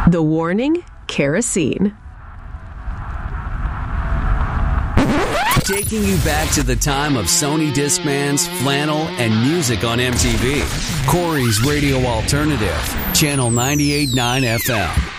The Warning Kerosene. Taking you back to the time of Sony Discmans, flannel, and music on MTV. Corey's Radio Alternative, Channel 98.9 FM.